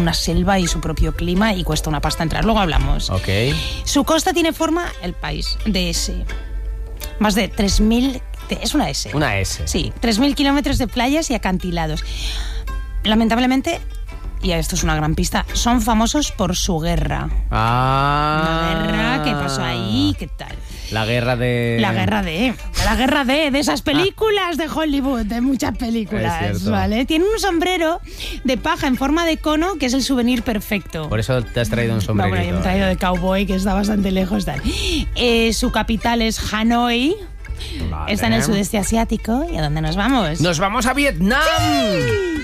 una selva y su propio clima y cuesta una pasta entrar. Luego hablamos. Ok. Su costa tiene forma, el país, de S. Más de 3.000... Es una S. Una S. Sí, 3.000 kilómetros de playas y acantilados. Lamentablemente, y esto es una gran pista, son famosos por su guerra. Ah. Una guerra, ¿qué pasó ahí? ¿Qué tal? La guerra de esas películas de Hollywood, de muchas películas, Es cierto. ¿vale? Tiene un sombrero de paja en forma de cono que es el souvenir perfecto. Por eso te has traído un sombrerito. Bueno, yo me he traído de cowboy, que está bastante lejos. Tal. Su capital es Hanoi. Vale. Está en el sudeste asiático. ¿Y a dónde nos vamos? ¡Nos vamos a Vietnam! ¡Sí!